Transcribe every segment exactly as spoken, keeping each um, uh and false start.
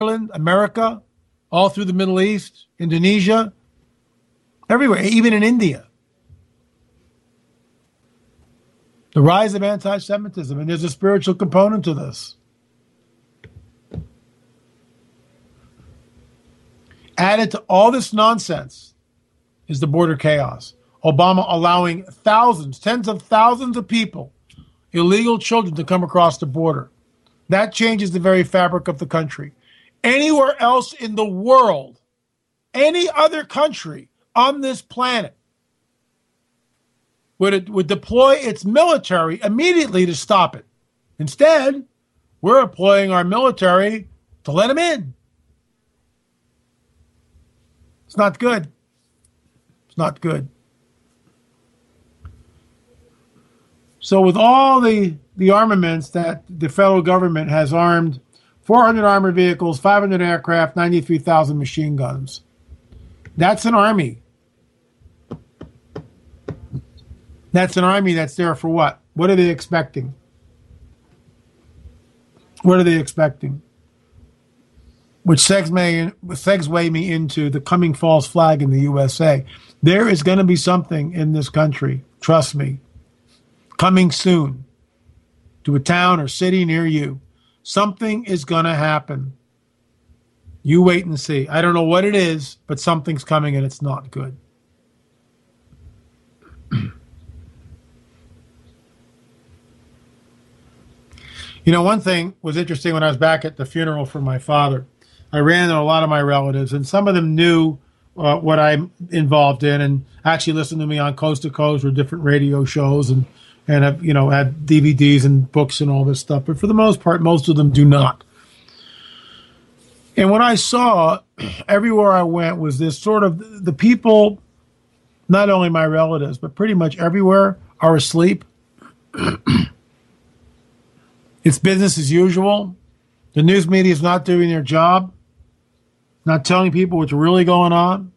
Ireland, America, all through the Middle East, Indonesia, everywhere, even in India. The rise of anti-Semitism, and there's a spiritual component to this. Added to all this nonsense is the border chaos. Obama allowing thousands, tens of thousands of people, illegal children, to come across the border. That changes the very fabric of the country. Anywhere else in the world, any other country on this planet would, it, would deploy its military immediately to stop it. Instead, we're employing our military to let them in. It's not good. It's not good. So with all the, the armaments that the federal government has armed, four hundred armored vehicles, five hundred aircraft, ninety-three thousand machine guns. That's an army. That's an army that's there for what? What are they expecting? What are they expecting? Which segs me, segs me into the coming false flag in the U S A. There is going to be something in this country, trust me, coming soon to a town or city near you. Something is going to happen. You wait and see. I don't know what it is, but something's coming and it's not good. You know, one thing was interesting when I was back at the funeral for my father. I ran into a lot of my relatives, and some of them knew uh, what I'm involved in, and actually listened to me on Coast to Coast or different radio shows, and and have, you know, had D V Ds and books and all this stuff. But for the most part, most of them do not. And what I saw everywhere I went was this sort of, the people, not only my relatives, but pretty much everywhere, are asleep. It's business as usual. The news media is not doing their job, not telling people what's really going on.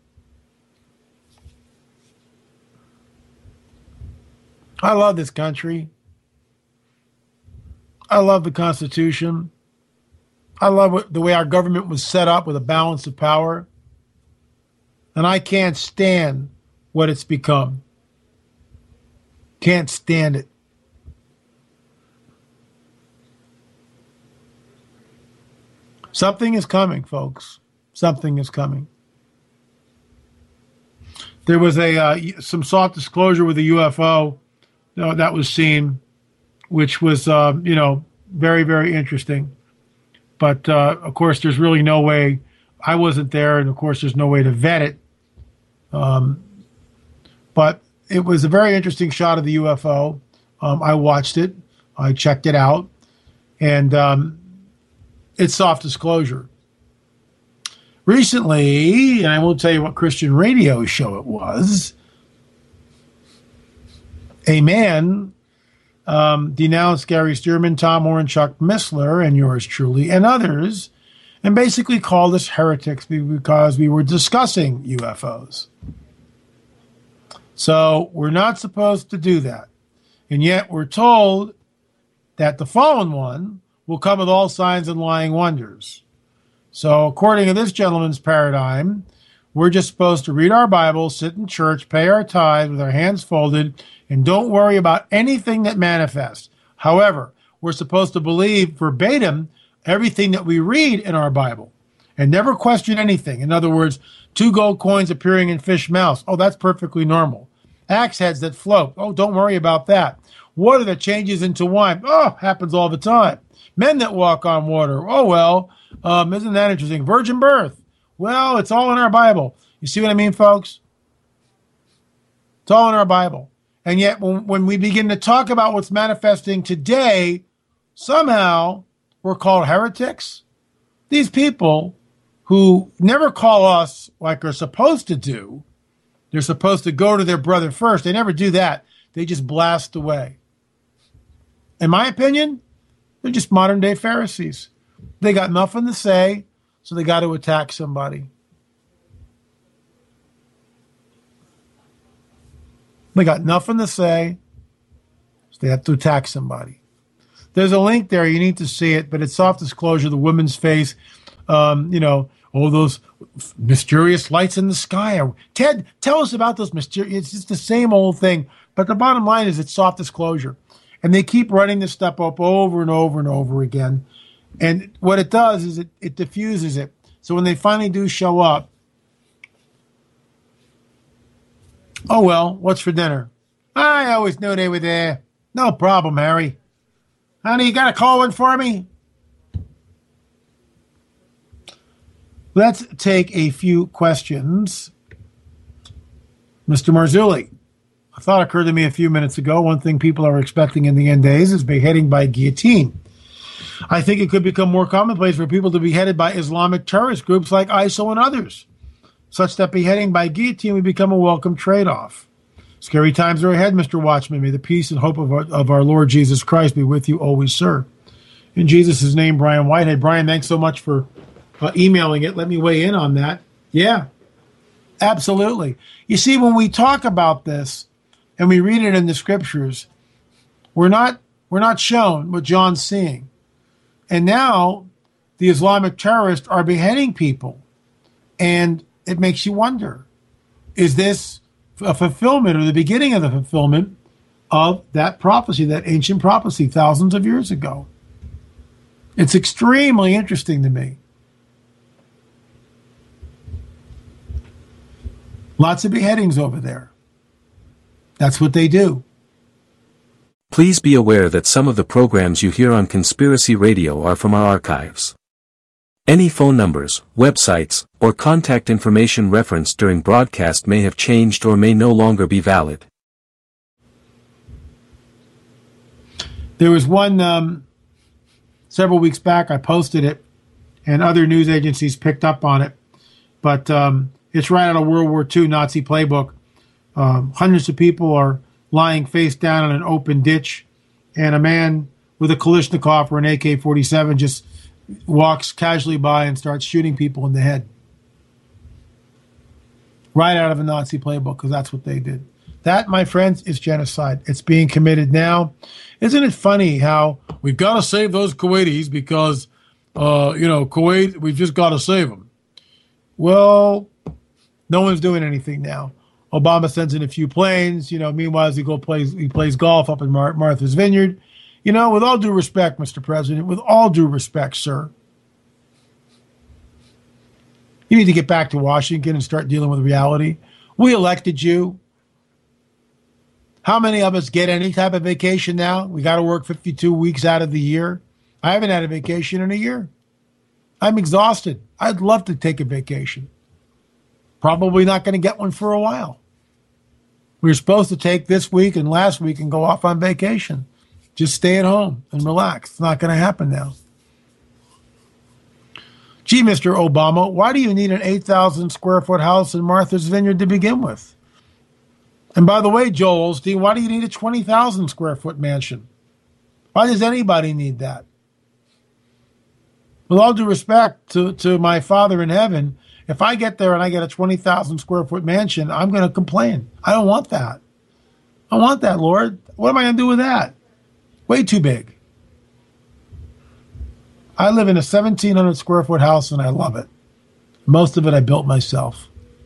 I love this country. I love the Constitution. I love what, the way our government was set up with a balance of power. And I can't stand what it's become. Can't stand it. Something is coming, folks. Something is coming. There was a uh, some soft disclosure with a U F O uh, that was seen, which was, uh, you know, very, very interesting. But, uh, of course, there's really no way. I wasn't there, and, of course, there's no way to vet it. Um, but it was a very interesting shot of the U F O. Um, I watched it. I checked it out. And um, it's soft disclosure. Recently, and I won't tell you what Christian radio show it was, a man um, denounced Gary Stearman, Tom Warren, Chuck Missler, and yours truly, and others, and basically called us heretics because we were discussing U F Os. So we're not supposed to do that. And yet we're told that the fallen one will come with all signs and lying wonders. So according to this gentleman's paradigm, we're just supposed to read our Bible, sit in church, pay our tithes with our hands folded, and don't worry about anything that manifests. However, we're supposed to believe verbatim everything that we read in our Bible and never question anything. In other words, two gold coins appearing in fish mouths. Oh, that's perfectly normal. Axe heads that float. Oh, don't worry about that. Water that changes into wine. Oh, happens all the time. Men that walk on water. Oh, well, um, isn't that interesting? Virgin birth. Well, it's all in our Bible. You see what I mean, folks? It's all in our Bible. And yet, when, when we begin to talk about what's manifesting today, somehow we're called heretics. These people who never call us like they're supposed to do, they're supposed to go to their brother first. They never do that. They just blast away. In my opinion, they're just modern day Pharisees. They got nothing to say, so they got to attack somebody. They got nothing to say, so they have to attack somebody. There's a link there. You need to see it, but it's soft disclosure. The woman's face um, you know, all those mysterious lights in the sky. Ted, tell us about those mysterious. It's just the same old thing. But the bottom line is it's soft disclosure. And they keep running this stuff up over and over and over again. And what it does is it, it diffuses it. So when they finally do show up, oh, well, what's for dinner? I always knew they were there. No problem, Harry. Honey, you got a call in for me? Let's take a few questions. Mister Marzulli, a thought occurred to me a few minutes ago. One thing people are expecting in the end days is beheading by guillotine. I think it could become more commonplace for people to be beheaded by Islamic terrorist groups like I S I L and others, such that beheading by guillotine would become a welcome trade-off. Scary times are ahead, Mister Watchman. May the peace and hope of our, of our Lord Jesus Christ be with you always, sir. In Jesus' name, Brian Whitehead. Brian, thanks so much for uh, emailing it. Let me weigh in on that. Yeah, absolutely. You see, when we talk about this and we read it in the scriptures, we're not we're not shown what John's seeing. And now the Islamic terrorists are beheading people. And it makes you wonder, is this a fulfillment or the beginning of the fulfillment of that prophecy, that ancient prophecy thousands of years ago? It's extremely interesting to me. Lots of beheadings over there. That's what they do. Please be aware that some of the programs you hear on Conspiracy Radio are from our archives. Any phone numbers, websites, or contact information referenced during broadcast may have changed or may no longer be valid. There was one um, several weeks back, I posted it, and other news agencies picked up on it. But um, it's right out of World War Two Nazi playbook. Um, hundreds of people are lying face down in an open ditch, and a man with a Kalashnikov or an A K forty-seven just walks casually by and starts shooting people in the head. Right out of a Nazi playbook, because that's what they did. That, my friends, is genocide. It's being committed now. Isn't it funny how we've got to save those Kuwaitis because, uh, you know, Kuwait, we've just got to save them. Well, no one's doing anything now. Obama sends in a few planes. You know, meanwhile, he go plays he plays golf up in Mar- Martha's Vineyard. You know, with all due respect, Mister President, with all due respect, sir, you need to get back to Washington and start dealing with reality. We elected you. How many of us get any type of vacation now? We got to work fifty-two weeks out of the year. I haven't had a vacation in a year. I'm exhausted. I'd love to take a vacation. Probably not going to get one for a while. We were supposed to take this week and last week and go off on vacation. Just stay at home and relax. It's not going to happen now. Gee, Mister Obama, why do you need an eight thousand square foot house in Martha's Vineyard to begin with? And by the way, Joel Osteen, why do you need a twenty thousand square foot mansion? Why does anybody need that? With all due respect to, to my Father in heaven, if I get there and I get a twenty thousand square foot mansion, I'm going to complain. I don't want that. I want that, Lord. What am I going to do with that? Way too big. I live in a seventeen hundred square foot house and I love it. Most of it I built myself.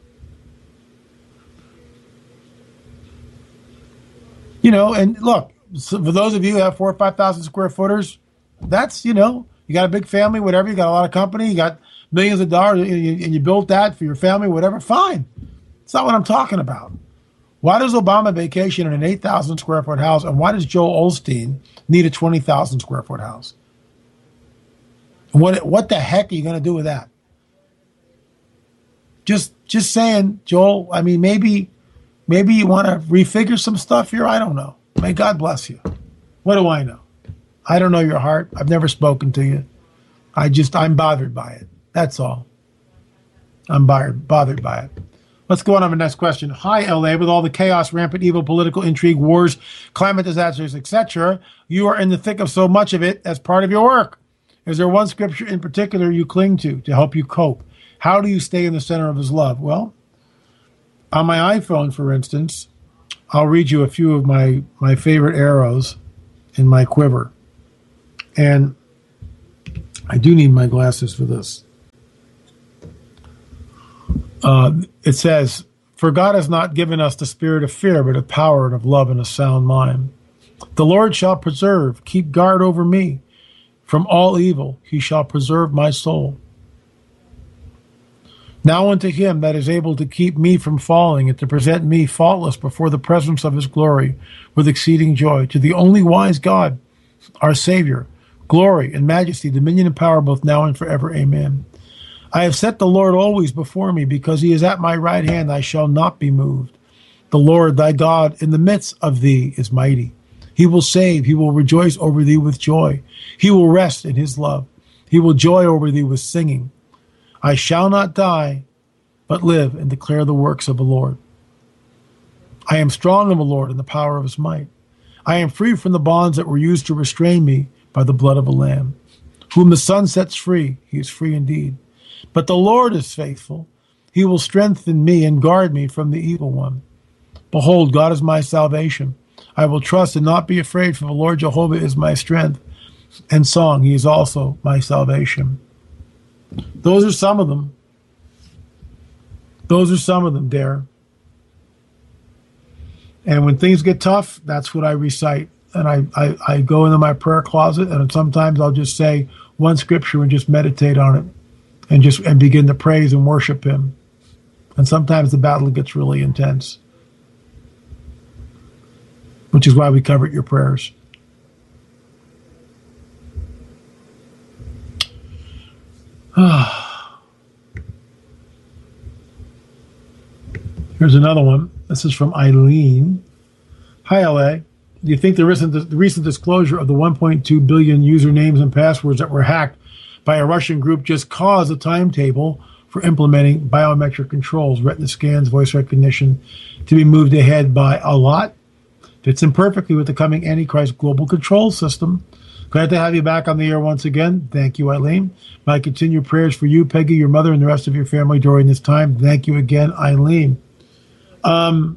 You know, and look, so for those of you who have four or five thousand square footers, that's, you know, you got a big family, whatever, you got a lot of company, you got millions of dollars, and you, and you built that for your family, whatever, fine. It's not what I'm talking about. Why does Obama vacation in an eight thousand square foot house, and why does Joel Osteen need a twenty thousand square foot house? What what the heck are you going to do with that? Just just saying, Joel, I mean, maybe maybe you want to refigure some stuff here. I don't know. May God bless you. What do I know? I don't know your heart. I've never spoken to you. I just, I'm bothered by it. That's all. I'm bothered, bothered by it. Let's go on to the next question. Hi, L A. With all the chaos, rampant evil, political intrigue, wars, climate disasters, et cetera, you are in the thick of so much of it as part of your work. Is there one scripture in particular you cling to to help you cope? How do you stay in the center of his love? Well, on my iPhone, for instance, I'll read you a few of my, my favorite arrows in my quiver. And I do need my glasses for this. Uh, it says, "For God has not given us the spirit of fear, but of power and of love and a sound mind. The Lord shall preserve, keep guard over me. From all evil he shall preserve my soul. Now unto him that is able to keep me from falling and to present me faultless before the presence of his glory with exceeding joy, to the only wise God, our Savior, glory and majesty, dominion and power, both now and forever. Amen. I have set the Lord always before me, because he is at my right hand, I shall not be moved. The Lord thy God in the midst of thee is mighty. He will save, he will rejoice over thee with joy. He will rest in his love. He will joy over thee with singing. I shall not die, but live and declare the works of the Lord. I am strong in the Lord in the power of his might. I am free from the bonds that were used to restrain me by the blood of a lamb. Whom the Son sets free, he is free indeed. But the Lord is faithful. He will strengthen me and guard me from the evil one. Behold, God is my salvation. I will trust and not be afraid, for the Lord Jehovah is my strength and song. He is also my salvation." Those are some of them. Those are some of them, Dare. And when things get tough, that's what I recite. And I, I, I go into my prayer closet, and sometimes I'll just say one scripture and just meditate on it and just and begin to praise and worship him. And sometimes the battle gets really intense, which is why we covered your prayers. Here's another one. This is from Eileen. Hi, L A. Do you think the recent, the recent disclosure of the one point two billion usernames and passwords that were hacked by a Russian group just caused a timetable for implementing biometric controls, retina scans, voice recognition to be moved ahead by a lot? Fits in perfectly with the coming Antichrist global control system. Glad to have you back on the air once again. Thank you, Eileen. My continued prayers for you, Peggy, your mother, and the rest of your family during this time. Thank you again, Eileen. Um,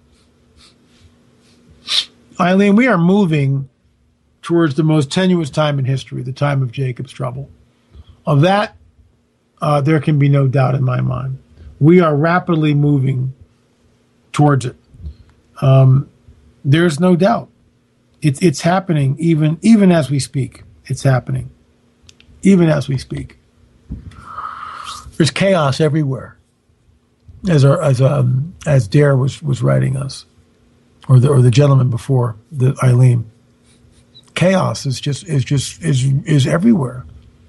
Eileen, we are moving towards the most tenuous time in history, the time of Jacob's trouble. Of that, uh, there can be no doubt in my mind. We are rapidly moving towards it. Um, there's no doubt. It's it's happening even even as we speak. It's happening, even as we speak. There's chaos everywhere, as our as um as Dare was was writing us, or the or the gentleman before the Eileen. Chaos is just is just is is everywhere,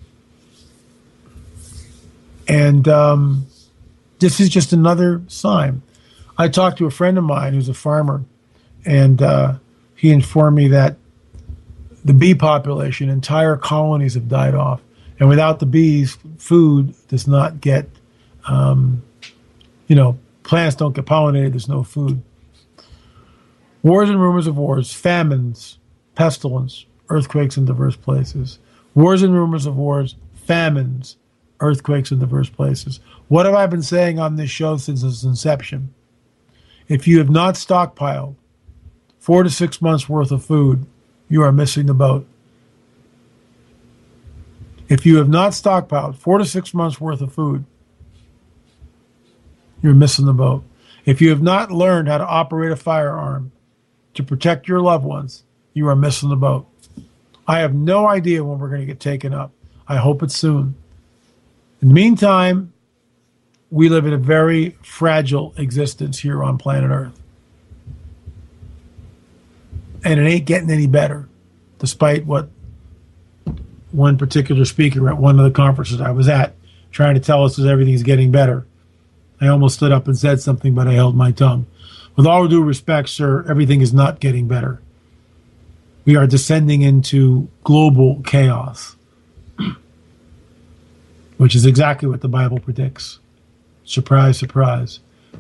and um, this is just another sign. I talked to a friend of mine who's a farmer, and uh, he informed me that the bee population, entire colonies have died off. And without the bees, food does not get, um, you know, plants don't get pollinated, there's no food. Wars and rumors of wars, famines, pestilence, earthquakes in diverse places. Wars and rumors of wars, famines, earthquakes in diverse places. What have I been saying on this show since its inception? If you have not stockpiled four to six months worth of food, you are missing the boat. If you have not stockpiled four to six months worth of food, you're missing the boat. If you have not learned how to operate a firearm to protect your loved ones, you are missing the boat. I have no idea when we're going to get taken up. I hope it's soon. In the meantime, we live in a very fragile existence here on planet Earth. And it ain't getting any better, despite what one particular speaker at one of the conferences I was at trying to tell us that everything's getting better. I almost stood up and said something, but I held my tongue. With all due respect, sir, everything is not getting better. We are descending into global chaos, which is exactly what the Bible predicts. Surprise, surprise.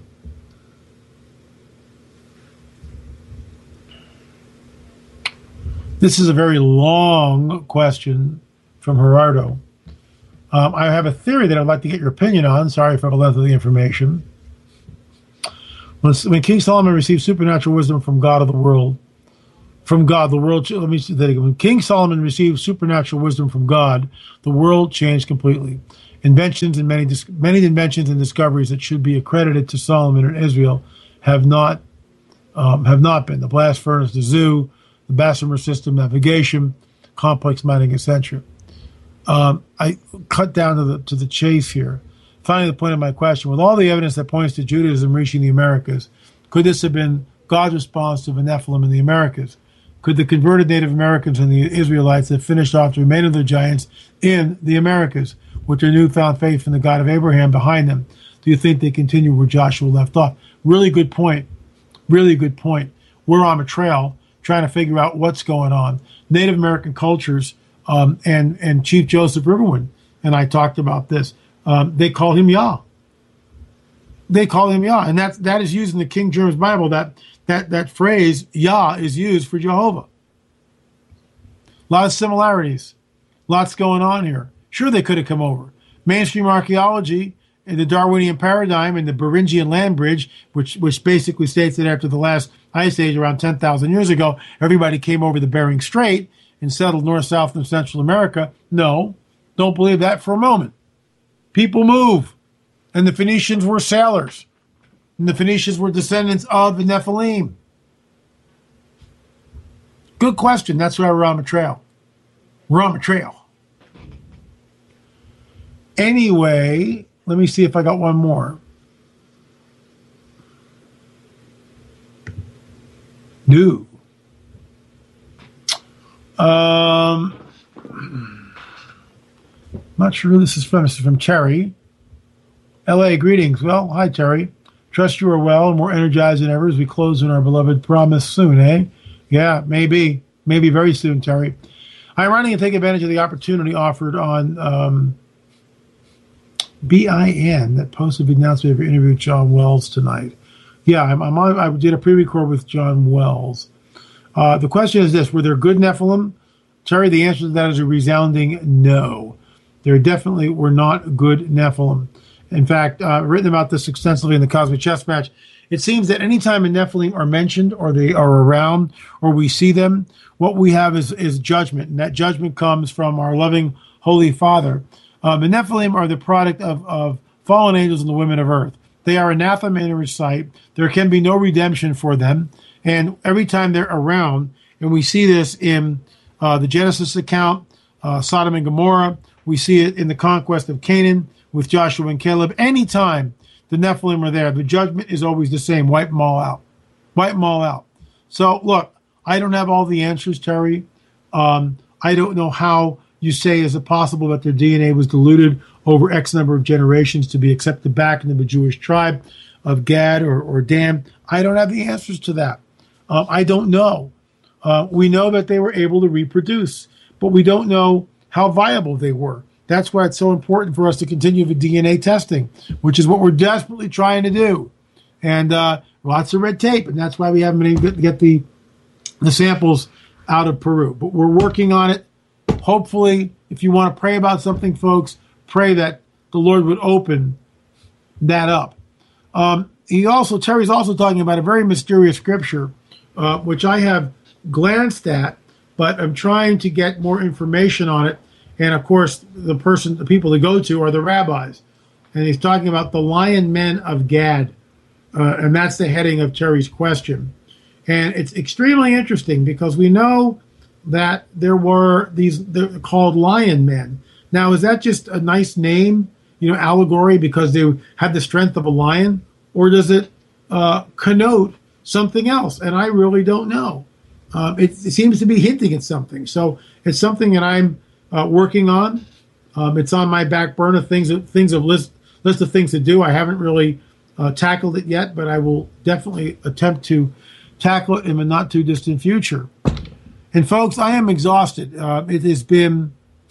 This is a very long question from Gerardo. Um, I have a theory that I'd like to get your opinion on. Sorry for the length of the information. When, when King Solomon received supernatural wisdom from God of the world, from God, the world, let me see that again. When King Solomon received supernatural wisdom from God, the world changed completely. Inventions and many, many inventions and discoveries that should be accredited to Solomon and Israel have not, um, have not been. The blast furnace, the zoo, the Bessemer system, navigation, complex mining, et cetera. Um, I cut down to the to the chase here. Finally, the point of my question: with all the evidence that points to Judaism reaching the Americas, could this have been God's response to the Nephilim in the Americas? Could the converted Native Americans and the Israelites have finished off the remainder of the giants in the Americas, with their newfound faith in the God of Abraham behind them? Do you think they continue where Joshua left off? Really good point. Really good point. We're on a trail trying to figure out what's going on. Native American cultures, um, and, and Chief Joseph Riverwind and I talked about this. Um, they call him Yah. They call him Yah. And that, that is used in the King James Bible. That That that phrase, Yah, is used for Jehovah. A lot of similarities. Lots going on here. Sure, they could have come over. Mainstream archaeology and the Darwinian paradigm and the Beringian land bridge, which, which basically states that after the last ice age around ten thousand years ago, everybody came over the Bering Strait and settled North, South, and Central America. No, don't believe that for a moment. People move. And the Phoenicians were sailors. And the Phoenicians were descendants of the Nephilim. Good question. That's why we're on the trail. We're on the trail. Anyway, let me see if I got one more. New. Um, not sure who this is from. This is from Terry. L A, greetings. Well, hi, Terry. Trust you are well and more energized than ever as we close on our beloved promise soon, eh? Yeah, maybe. Maybe very soon, Terry. I'm running and take advantage of the opportunity offered on um, B I N that posted the announcement of your interview with John Wells tonight. Yeah, I'm, I'm on, I did a pre-record with John Wells. Uh, the question is this: were there good Nephilim? Terry, the answer to that is a resounding no. There definitely were not good Nephilim. In fact, uh, I've written about this extensively in the Cosmic Chess Match. It seems that anytime a Nephilim are mentioned or they are around or we see them, what we have is, is judgment. And that judgment comes from our loving Holy Father. Um, the Nephilim are the product of, of fallen angels and the women of earth. They are anathema in every sight. There can be no redemption for them. And every time they're around, and we see this in uh, the Genesis account, uh, Sodom and Gomorrah, we see it in the conquest of Canaan, with Joshua and Caleb. Anytime the Nephilim are there, the judgment is always the same. Wipe them all out. Wipe them all out. So, look, I don't have all the answers, Terry. Um, I don't know how you say, is it possible that their D N A was diluted over X number of generations to be accepted back into the Jewish tribe of Gad or, or Dan? I don't have the answers to that. Um, I don't know. Uh, we know that they were able to reproduce, but we don't know how viable they were. That's why it's so important for us to continue the D N A testing, which is what we're desperately trying to do. And uh, lots of red tape, and that's why we haven't been able to get the, the samples out of Peru. But we're working on it. Hopefully, if you want to pray about something, folks, pray that the Lord would open that up. Um, he also, Terry's also talking about a very mysterious scripture, uh, which I have glanced at, but I'm trying to get more information on it. And of course, the person, the people to go to are the rabbis. And he's talking about the lion men of Gad. Uh, and that's the heading of Terry's question. And it's extremely interesting because we know that there were these, they're called lion men. Now, is that just a nice name, you know, allegory because they had the strength of a lion? Or does it uh, connote something else? And I really don't know. Uh, it, it seems to be hinting at something. So it's something that I'm Uh, working on. Um, it's on my back burner, things things of list list of things to do. I haven't really uh, tackled it yet, but I will definitely attempt to tackle it in the not too distant future. And folks, I am exhausted. Uh, it has been,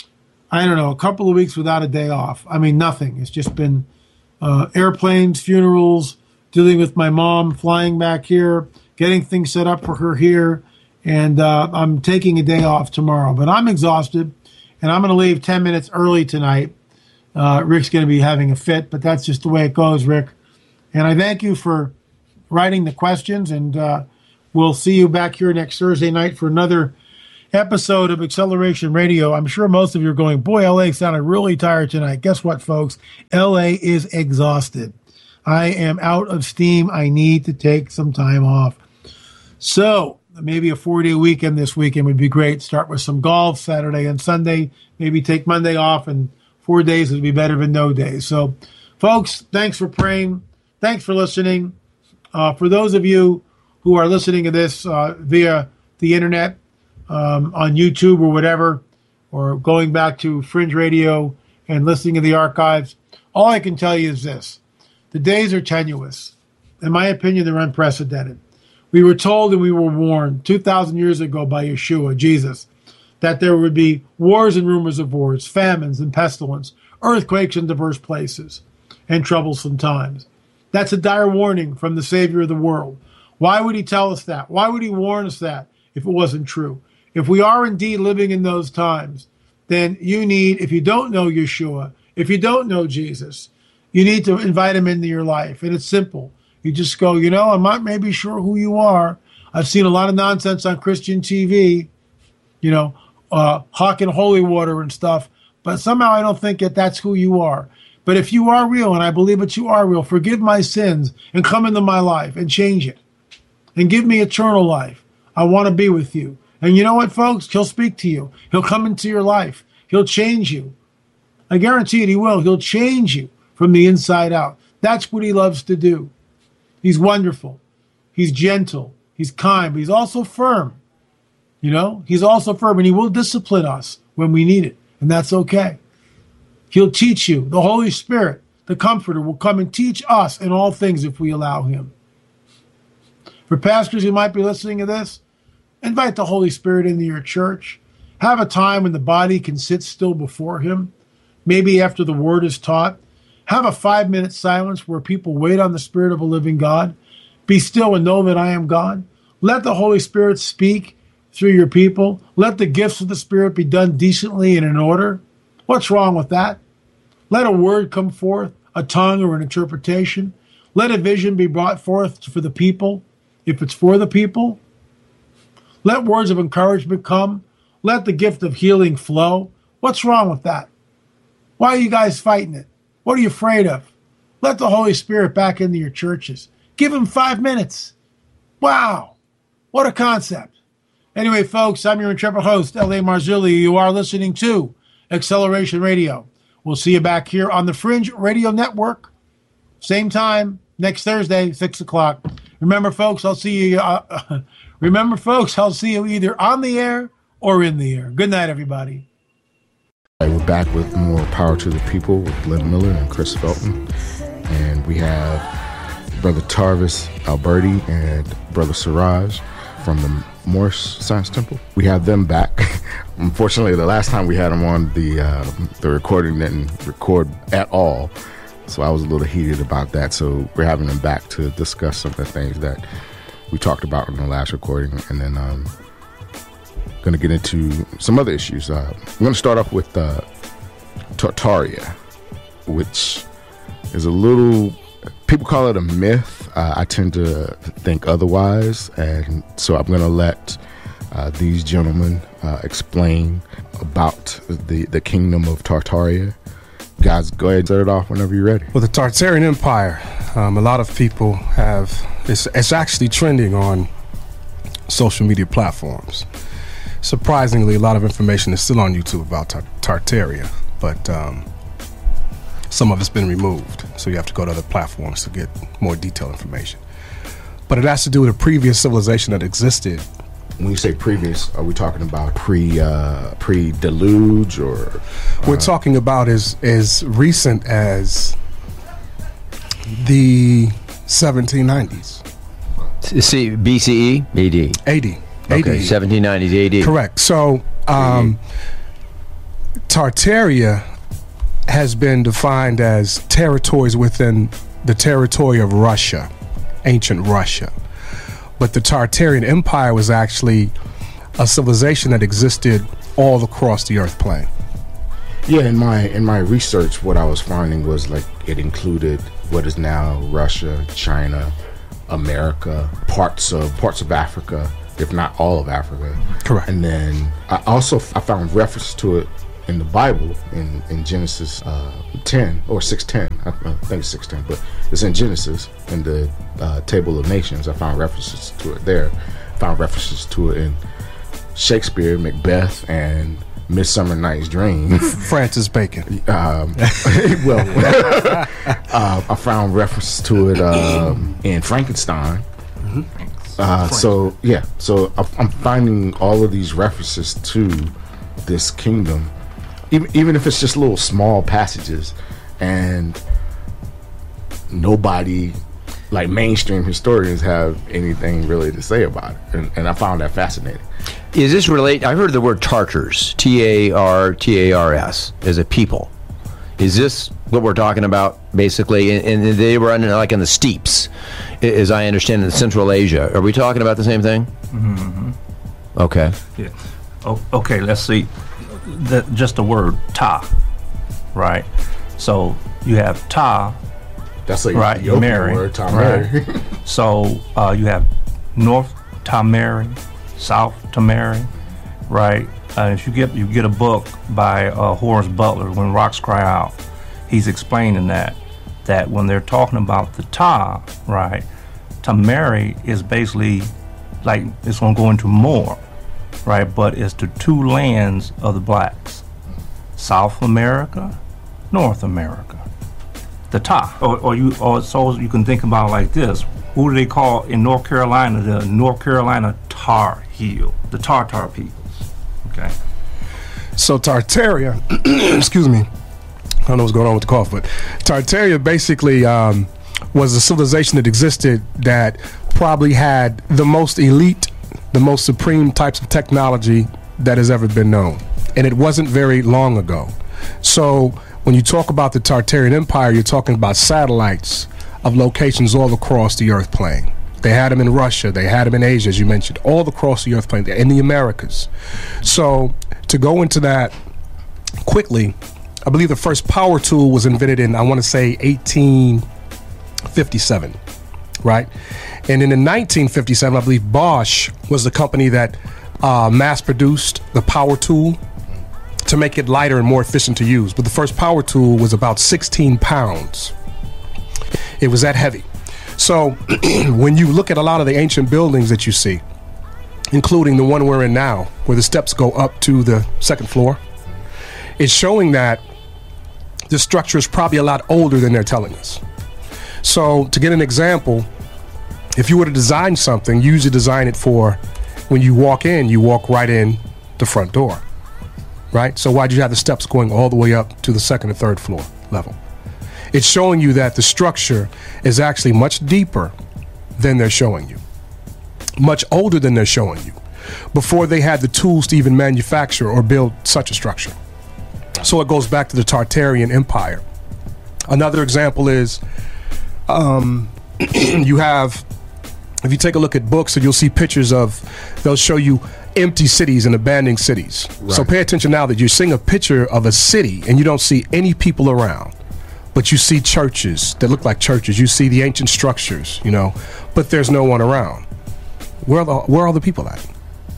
I don't know, a couple of weeks without a day off. I mean, nothing. It's just been uh, airplanes, funerals, dealing with my mom, flying back here, getting things set up for her here, and uh, I'm taking a day off tomorrow. But I'm exhausted. And I'm going to leave ten minutes early tonight. Uh, Rick's going to be having a fit, but that's just the way it goes, Rick. And I thank you for writing the questions. And uh, We'll see you back here next Thursday night for another episode of Acceleration Radio. I'm sure most of you are going, boy, L A sounded really tired tonight. Guess what, folks? L A is exhausted. I am out of steam. I need to take some time off. So maybe a four-day weekend this weekend would be great. Start with some golf Saturday and Sunday. Maybe take Monday off, and four days would be better than no days. So, folks, thanks for praying. Thanks for listening. Uh, for those of you who are listening to this uh, via the internet, um, on YouTube or whatever, or going back to Fringe Radio and listening to the archives, all I can tell you is this. The days are tenuous. In my opinion, they're unprecedented. We were told and we were warned two thousand years ago by Yeshua, Jesus, that there would be wars and rumors of wars, famines and pestilence, earthquakes in diverse places, and troublesome times. That's a dire warning from the Savior of the world. Why would he tell us that? Why would he warn us that if it wasn't true? If we are indeed living in those times, then you need, if you don't know Yeshua, if you don't know Jesus, you need to invite him into your life. And it's simple. You just go, you know, I'm not maybe sure who you are. I've seen a lot of nonsense on Christian T V, you know, uh, hawking holy water and stuff. But somehow I don't think that that's who you are. But if you are real, and I believe that you are real, forgive my sins and come into my life and change it. And give me eternal life. I want to be with you. And you know what, folks? He'll speak to you. He'll come into your life. He'll change you. I guarantee it, he will. He'll change you from the inside out. That's what he loves to do. He's wonderful. He's gentle. He's kind. But he's also firm. You know, he's also firm. And he will discipline us when we need it. And that's okay. He'll teach you. The Holy Spirit, the Comforter, will come and teach us in all things if we allow him. For pastors who might be listening to this, invite the Holy Spirit into your church. Have a time when the body can sit still before him. Maybe after the word is taught. Have a five-minute silence where people wait on the Spirit of a living God. Be still and know that I am God. Let the Holy Spirit speak through your people. Let the gifts of the Spirit be done decently and in order. What's wrong with that? Let a word come forth, a tongue or an interpretation. Let a vision be brought forth for the people, if it's for the people. Let words of encouragement come. Let the gift of healing flow. What's wrong with that? Why are you guys fighting it? What are you afraid of? Let the Holy Spirit back into your churches. Give him five minutes. Wow. What a concept. Anyway, folks, I'm your intrepid host, L A Marzulli. You are listening to Acceleration Radio. We'll see you back here on the Fringe Radio Network. Same time, next Thursday, six o'clock. Remember, folks, I'll see you. Uh, remember, folks, I'll see you either on the air or in the air. Good night, everybody. Right, we're back with more Power to the People with Lynn Miller and Chris Felton. And we have Brother Tarvis Alberti and Brother Siraj from the Morse Science Temple. We have them back. Unfortunately, the last time we had them on, the uh, the recording didn't record at all. So I was a little heated about that. So we're having them back to discuss some of the things that we talked about in the last recording. And then um, going to get into some other issues. Uh, we're going to start off with uh, Tartaria, which is a little, people call it a myth. Uh, I tend to think otherwise. And so I'm going to let uh, these gentlemen uh, explain about the, the kingdom of Tartaria. Guys, go ahead and start it off whenever you're ready. Well, the Tartarian Empire, um, a lot of people have, it's, it's actually trending on social media platforms. Surprisingly, a lot of information is still on YouTube about Tar- Tartaria, but um, some of it's been removed, so you have to go to other platforms to get more detailed information. But it has to do with a previous civilization that existed. When you say previous, are we talking about pre uh, pre deluge or? Uh... We're talking about as as recent as the seventeen nineties. C B C E A D A D Okay, seventeen nineties A D Correct. So, um, Tartaria has been defined as territories within the territory of Russia, ancient Russia. But the Tartarian Empire was actually a civilization that existed all across the earth plane. Yeah, in my in my research, what I was finding was like it included what is now Russia, China, America, parts of parts of Africa, if not all of Africa. Correct. And then I also I found reference to it in the Bible in, in Genesis uh, ten or six ten. I, I think it's six ten, but it's in Genesis in the uh, Table of Nations. I found references to it there. I found references to it in Shakespeare, Macbeth, and Midsummer Night's Dream. Francis Bacon. Um, well, uh, I found references to it um, in Frankenstein. Mm-hmm. Uh, so yeah, so I'm finding all of these references to this kingdom, even even if it's just little small passages, and nobody, like mainstream historians, have anything really to say about it, and, and I found that fascinating. Is this relate? I heard the word Tartars, T A R T A R S, as a people. Is this what we're talking about, basically? And, and they were in, like in the steppes, as I understand, in Central Asia. Are we talking about the same thing? Mm-hmm. Okay. Yeah. O- okay, let's see. The, just the word Ta, right? So you have Ta, That's like right, Ethiopian Mary, word, Ta right. Mary. So uh, you have North Ta Mary, South Ta Mary, right? Uh, if you get you get a book by uh, Horace Butler, When Rocks Cry Out, he's explaining that that when they're talking about the Ta, right, Ta Mary is basically like it's going to go into more, right? But it's the two lands of the blacks, South America, North America, the Ta. Or, or you, or so you can think about it like this: who do they call in North Carolina the North Carolina Tar Heel, the Tartar peoples? Okay. So Tartaria, excuse me, I don't know what's going on with the cough, but Tartaria basically um, was a civilization that existed that probably had the most elite, the most supreme types of technology that has ever been known. And it wasn't very long ago. So when you talk about the Tartarian Empire, you're talking about satellites of locations all across the earth plane. They had them in Russia, they had them in Asia, as you mentioned, all across the earth plane, in the Americas. So to go into that quickly, I believe the first power tool was invented in, I want to say, eighteen fifty-seven, right? And in nineteen fifty-seven, I believe Bosch was the company that uh, mass-produced the power tool to make it lighter and more efficient to use. But the first power tool was about sixteen pounds. It was that heavy. So when you look at a lot of the ancient buildings that you see, including the one we're in now, where the steps go up to the second floor, it's showing that the structure is probably a lot older than they're telling us. So to get an example, if you were to design something, you usually design it for when you walk in, you walk right in the front door, right? So why'd you have the steps going all the way up to the second and third floor level? It's showing you that the structure is actually much deeper than they're showing you, much older than they're showing you, before they had the tools to even manufacture or build such a structure. So it goes back to the Tartarian Empire. Another example is um, you have, if you take a look at books and you'll see pictures of, they'll show you empty cities and abandoned cities. Right. So pay attention now that you're seeing a picture of a city and you don't see any people around. But you see churches that look like churches. You see the ancient structures, you know, but there's no one around. Where are the, where are all the people at?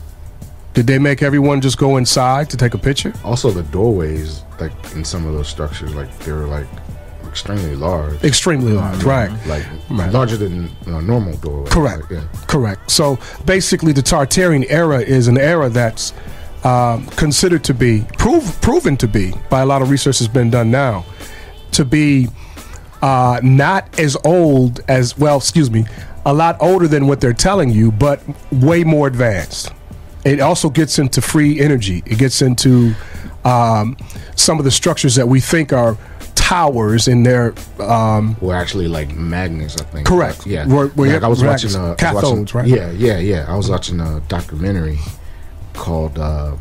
Did they make everyone just go inside to take a picture? Also, the doorways, like in some of those structures, like they were like extremely large. Extremely large, right? Like right. larger than a normal doorway. Correct. Like, yeah. Correct. So basically, the Tartarian era is an era that's um, considered to be prove, proven to be by a lot of research that's been done now, to be uh, not as old as, well, excuse me, a lot older than what they're telling you, but way more advanced. It also gets into free energy. It gets into um, some of the structures that we think are towers in their... Um, well, actually, like magnets, I think. Correct. Yeah. We're, we're like I was watching... Uh, cathodes, watching, right? Yeah, yeah, yeah. I was watching a documentary called... Uh,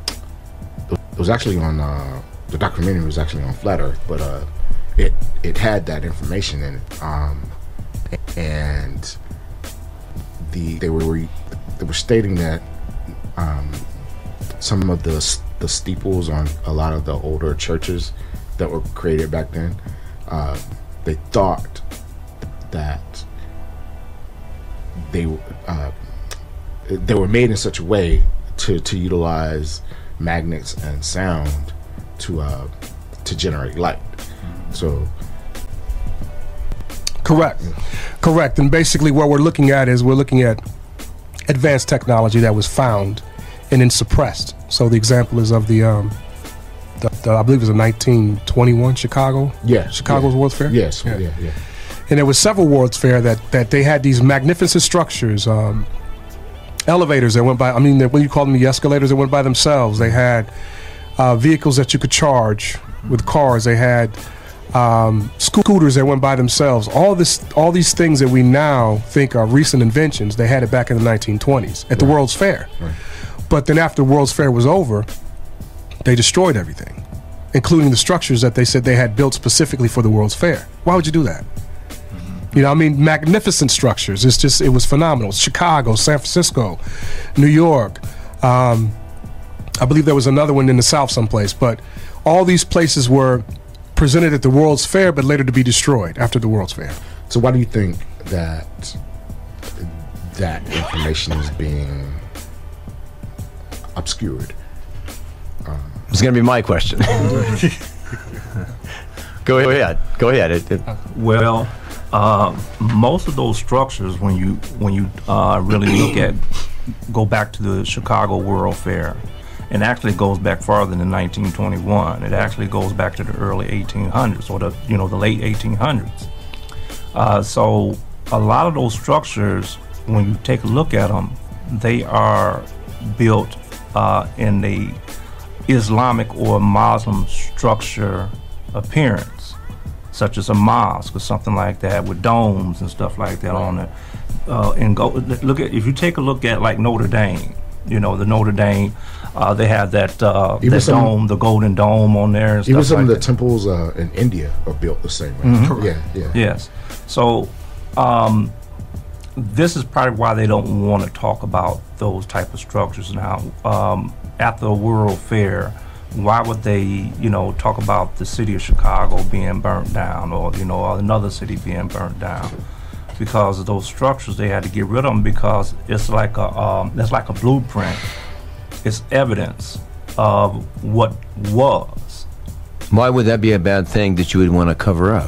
it was actually on... Uh, the documentary was actually on Flat Earth, but uh, it it had that information in it. Um, and the they were they were stating that um, some of the the steeples on a lot of the older churches that were created back then, uh, they thought that they uh, they were made in such a way to to utilize magnets and sound to uh, to generate light. So. Correct. Correct. And basically what we're looking at is we're looking at advanced technology that was found and then suppressed. So the example is of the, um, the, the I believe it was a nineteen twenty-one Chicago. Yeah. Chicago's yeah. World's Fair? Yes. Yeah. yeah, yeah. And there was several World's Fair that, that they had these magnificent structures, um, elevators that went by, I mean, when you call them the escalators that went by themselves. They had uh, vehicles that you could charge with cars. They had Um, scooters that went by themselves. All this, all these things that we now think are recent inventions, they had it back in the nineteen twenties at the Right. World's Fair. Right. But then after World's Fair was over, they destroyed everything, including the structures that they said they had built specifically for the World's Fair. Why would you do that? Mm-hmm. You know, I mean, magnificent structures. It's just, it was phenomenal. Chicago, San Francisco, New York. Um, I believe there was another one in the South someplace. But all these places were presented at the World's Fair, but later to be destroyed after the World's Fair. So why do you think that that information is being obscured? Um, It's going to be my question. Go ahead. Go ahead. It, it, Well, uh, most of those structures, when you when you uh, really look at, go back to the Chicago World Fair, and actually goes back farther than nineteen twenty-one. It actually goes back to the early eighteen hundreds, or the you know the late eighteen hundreds. Uh, so a lot of those structures, when you take a look at them, they are built uh, in the Islamic or Muslim structure appearance, such as a mosque or something like that, with domes and stuff like that on it. Uh, and go look at if you take a look at like Notre Dame, you know the Notre Dame. Uh, they have that, uh, that some, dome, the golden dome on there. And even stuff some like of the that. temples uh, in India are built the same way. Mm-hmm. Yeah, yeah. Yes. So um, this is probably why they don't want to talk about those type of structures now. Um, at the World Fair, why would they, you know, talk about the city of Chicago being burnt down, or you know, another city being burnt down? Because of those structures, they had to get rid of them because it's like a, um, it's like a blueprint. It's evidence of what was. why would that be a bad thing that you would want to cover up?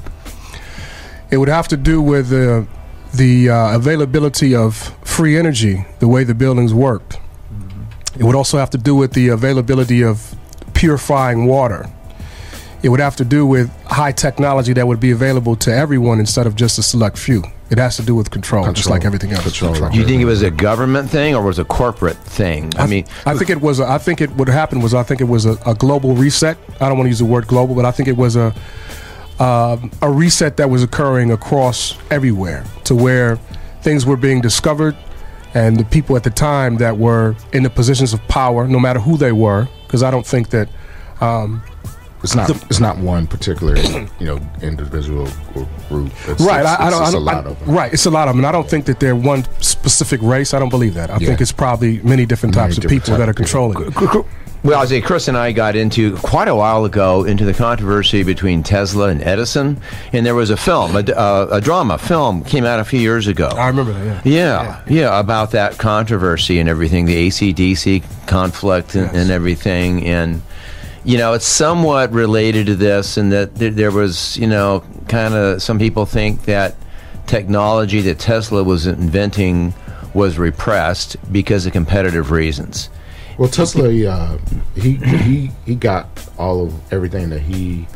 It would have to do with uh, the uh, availability of free energy, the way the buildings worked. Mm-hmm. It would also have to do with the availability of purifying water. It would have to do with high technology that would be available to everyone instead of just a select few. It has to do with control, control. just like everything else. Control. control. Do you think it was a government thing or was it a corporate thing? I, I mean, I think it was. A, I think it. What happened was, I think it was a, a global reset. I don't want to use the word global, but I think it was a uh, a reset that was occurring across everywhere, to where things were being discovered, and the people at the time that were in the positions of power, no matter who they were, because I don't think that. Um, It's not. The, it's not one particular, you know, individual or group. It's, right. It's, I, I don't. it's I don't a lot I, of them. Right. It's a lot of them, and I don't think that they're one specific race. I don't believe that. I Yeah. think it's probably many different Many types different of people that are types of controlling it. well, I say Chris and I got into quite a while ago into the controversy between Tesla and Edison, and there was a film, a, uh, a drama film came out a few years ago. I remember that. Yeah. Yeah, yeah, about that controversy and everything, the A C D C conflict and, Yes. and everything, and you know, it's somewhat related to this, and that th- there was, you know, kind of some people think that technology that Tesla was inventing was repressed because of competitive reasons. Well, Tesla, uh, he he he got all of everything that he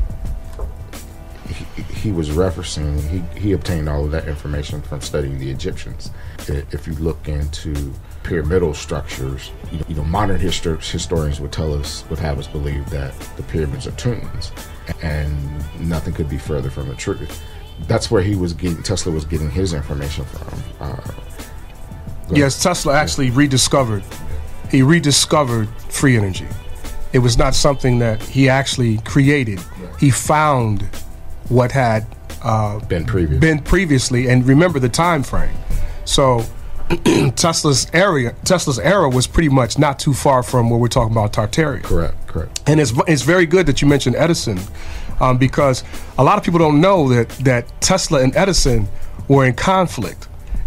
he, he was referencing. He he obtained all of that information from studying the Egyptians. I- If you look into pyramidal structures, you know, you know modern histor- historians would tell us, would have us believe that the pyramids are tombs, and nothing could be further from the truth. That's where he was getting, Tesla was getting his information from. Uh, Yes, Tesla actually rediscovered. He rediscovered free energy. It was not something that he actually created. He found what had uh, been previous. been previously, and remember the time frame. So Tesla's area, Tesla's era was pretty much not too far from where we're talking about Tartaria. Correct, correct. And it's it's very good that you mentioned Edison, um, because a lot of people don't know that that Tesla and Edison were in conflict.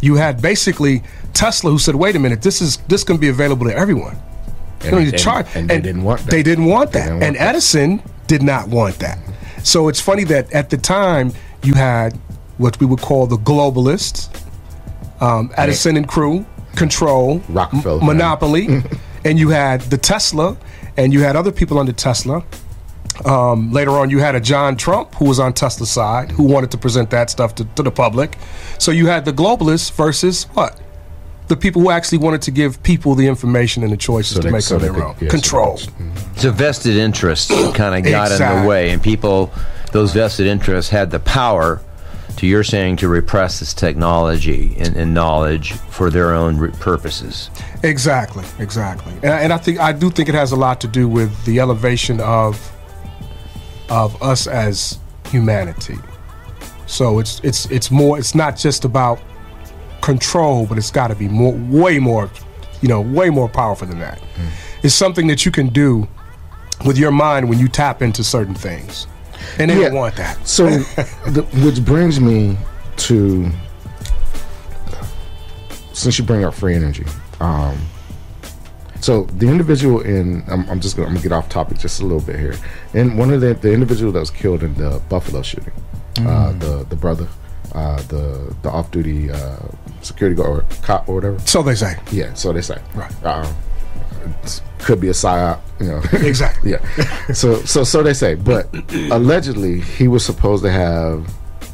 You had basically Tesla who said, wait a minute, this is this can be available to everyone. You don't need to and, charge. and they didn't want that. They didn't want that. didn't want and that. Edison did not want that. So it's funny that at the time you had what we would call the globalists, um, Edison and crew, control, Rockefeller m- monopoly, and you had the Tesla, and you had other people under Tesla. Um, later on, you had a John Trump who was on Tesla's side, who wanted to present that stuff to, to the public. So you had the globalists versus what? The people who actually wanted to give people the information and the choices So to they- make so on they their could- own. yeah, so Control. that's- So vested interests kind of got in Exactly. the way, and people, those vested interests had the power, to your saying, to repress this technology and, and knowledge for their own re- purposes. Exactly, exactly. And, I- and I think I do think it has a lot to do with the elevation of of us as humanity. So it's it's it's more. It's not just about control, but it's got to be more, way more, you know, way more powerful than that. Mm. It's something that you can do with your mind when you tap into certain things, and they Yeah. don't want that. So, the, which brings me to, since you bring up free energy, um, so the individual in, I'm, I'm just gonna, I'm gonna get off topic just a little bit here. And one of the the individual that was killed in the Buffalo shooting, mm. uh, the the brother, uh, the the off duty uh, security guard or cop or whatever. So they say. Yeah, so they say. Right. Um, it could be a psyop, you know. Exactly. Yeah. So so so they say, but allegedly he was supposed to have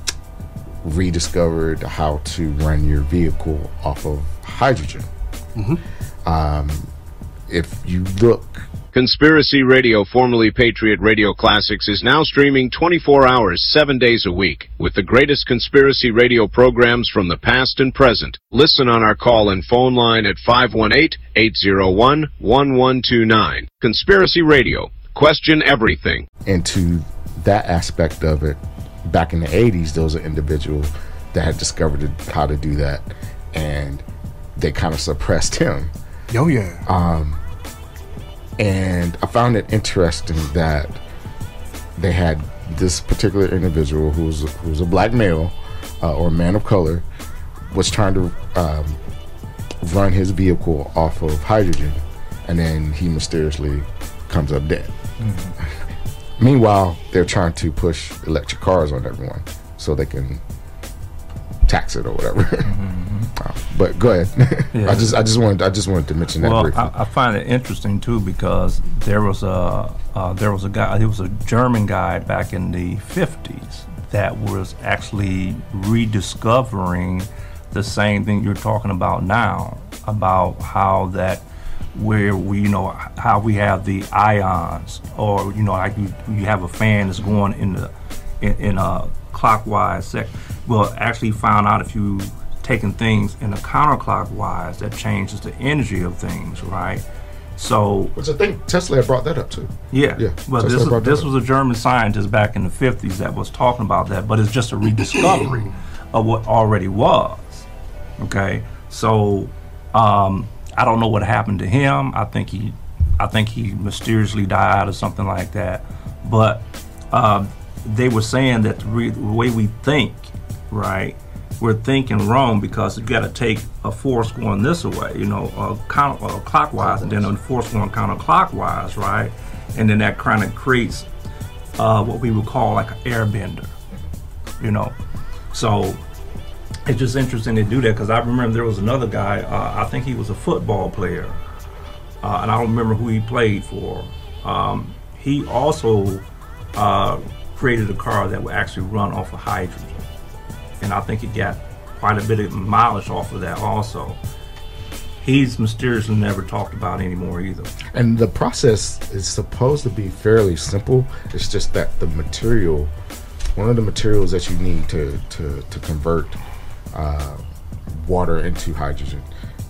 rediscovered how to run your vehicle off of hydrogen. Mm-hmm. Um, if you look, Conspiracy Radio, formerly Patriot Radio Classics, is now streaming twenty-four hours, seven days a week, with the greatest conspiracy radio programs from the past and present. Listen on our call and phone line at five one eight, eight zero one, one one two nine. Conspiracy Radio. Question everything. into that aspect of it, back in the eighties, there was an individual that had discovered how to do that, and they kind of suppressed him. Oh yeah. Um, and I found it interesting that they had this particular individual who was who was a black male uh, or a man of color was trying to um, run his vehicle off of hydrogen, and then he mysteriously comes up dead. Mm-hmm. Meanwhile, they're trying to push electric cars on everyone so they can tax it or whatever. Mm-hmm. uh, but go ahead. Yeah. I just I just wanted I just wanted to mention that Well, briefly. I, I find it interesting too because there was a uh, there was a guy. He was a German guy back in the fifties that was actually rediscovering the same thing you're talking about now, about how that where we you know how we have the ions, or you know like you, you have a fan that's going in the in, in a clockwise sec. Well, actually found out if you taking things in a counterclockwise, that changes the energy of things, right? So, Which I think Tesla had brought that up too. yeah. Yeah, Well, Tesla this, brought was, that this up. was a German scientist back in the fifties that was talking about that, but it's just a rediscovery of what already was. Okay, so um, I don't know what happened to him. I think he, I think he mysteriously died or something like that. But uh, they were saying that the, re- the way we think, right? We're thinking wrong because you got to take a force going this way, you know, uh, counter, uh, clockwise, and then a force going counterclockwise, right? And then that kind of creates uh, what we would call like an airbender, you know. So it's just interesting to do that because I remember there was another guy, uh, I think he was a football player, uh, and I don't remember who he played for. Um, he also uh, created a car that would actually run off of hydrogen. And I think he got quite a bit of mileage off of that also. He's mysteriously never talked about anymore either. And the process is supposed to be fairly simple. It's just that the material, one of the materials that you need to to, to convert uh, water into hydrogen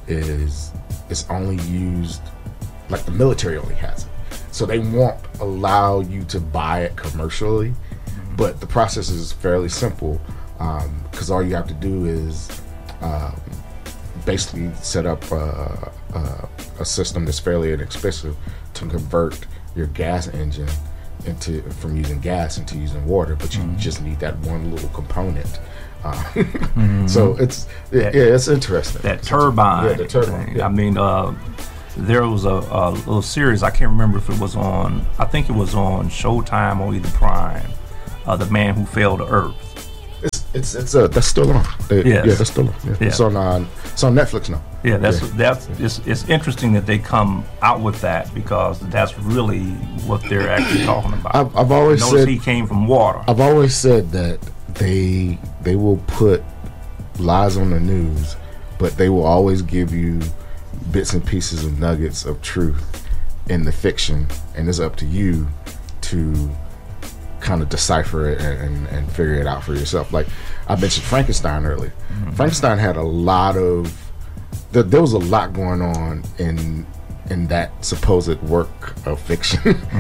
is is only used, like the military only has it. So they won't allow you to buy it commercially, mm-hmm. but the process is fairly simple. Because um, all you have to do is um, basically set up uh, uh, a system that's fairly inexpensive to convert your gas engine into from using gas into using water, but you mm-hmm. just need that one little component. Uh, mm-hmm. So it's it, that, yeah, it's interesting. That turbine. Yeah, the turbine. Yeah. I mean, uh, there was a, a little series. I can't remember if it was on. I think it was on Showtime or either Prime. Uh, the Man Who Fell to Earth. It's it's it's uh, that's still on. It, yes. Yeah, that's still on. Yeah. Yeah. It's on uh, it's on Netflix now. Yeah, that's yeah. that's it's, it's interesting that they come out with that because that's really what they're actually talking about. I've, I've always Notice said he came from water. I've always said that they they will put lies on the news, but they will always give you bits and pieces of nuggets of truth in the fiction, and it's up to you to kind of decipher it and, and, and figure it out for yourself. Like I mentioned Frankenstein earlier. Mm-hmm. Frankenstein had a lot of th- there was a lot going on in in that supposed work of fiction.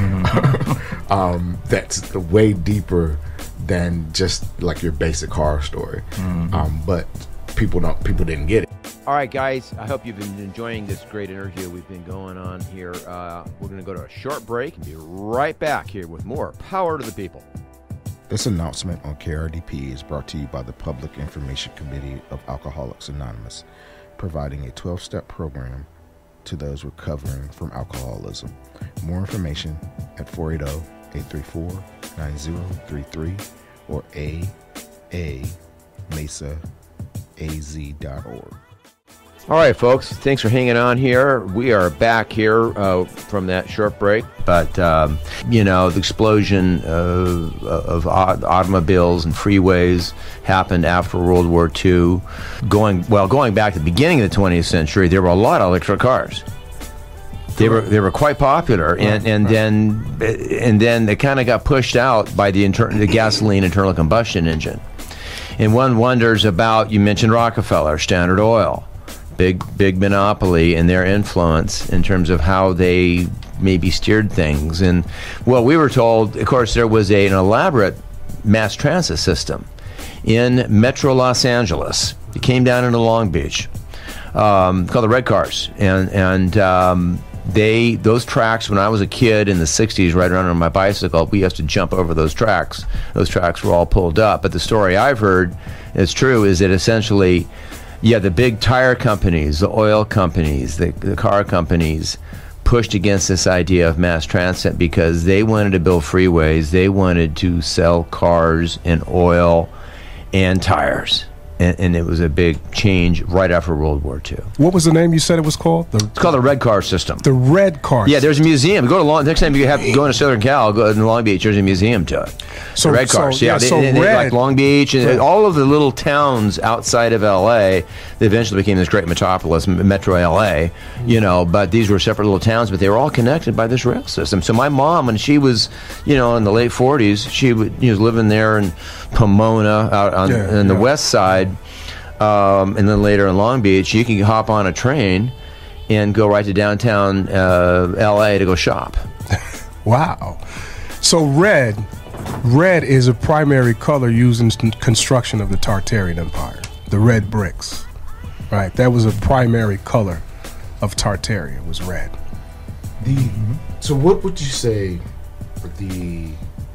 Mm-hmm. um, that's way deeper than just like your basic horror story. Mm-hmm. Um, but people don't people didn't get it. All right, guys, I hope you've been enjoying this great interview we've been going on here. Uh, we're going to go to a short break and be right back here with more Power to the People. This announcement on K R D P is brought to you by the Public Information Committee of Alcoholics Anonymous, providing a twelve-step program to those recovering from alcoholism. More information at four eight zero, eight three four, nine zero three three or a a mesa a z dot org. All right, folks, thanks for hanging on here. We are back here uh, from that short break. But, um, you know, the explosion of, of automobiles and freeways happened after World War Two. Going, well, going back to the beginning of the twentieth century, there were a lot of electric cars. They were they were quite popular, and, and then and then they kind of got pushed out by the inter- the gasoline internal combustion engine. And one wonders about, you mentioned Rockefeller, Standard Oil. Big, big monopoly and their influence in terms of how they maybe steered things. And, well, we were told, of course, there was a, an elaborate mass transit system in Metro Los Angeles. It came down into Long Beach, um, called the Red Cars. And, and um, they, those tracks, when I was a kid in the sixties, riding around on my bicycle, we used to jump over those tracks. Those tracks were all pulled up. But the story I've heard is true, is that essentially, yeah, the big tire companies, the oil companies, the, the car companies pushed against this idea of mass transit because they wanted to build freeways. They wanted to sell cars and oil and tires. And, and it was a big change right after World War Two. What was the name you said it was called? The, it's called the Red Car System. The Red Car Yeah, there's a museum. Go to Long, next time you have to go into Southern Cal, go to Long Beach, there's a museum to it. So the Red Cars. So, yeah, yeah they, so they, they, red, like Long Beach and right. all of the little towns outside of L A, they eventually became this great metropolis, Metro L A, you know, but these were separate little towns, but they were all connected by this rail system. So my mom, when she was, you know, in the late forties, she would, you know, was living there in Pomona, out on, yeah, on the yeah. west side. Um, and then later in Long Beach, you can hop on a train and go right to downtown uh, L A to go shop. Wow. So red, red is a primary color used in construction of the Tartarian Empire. The red bricks, right? That was a primary color of Tartaria, was red. The mm-hmm. So what would you say the...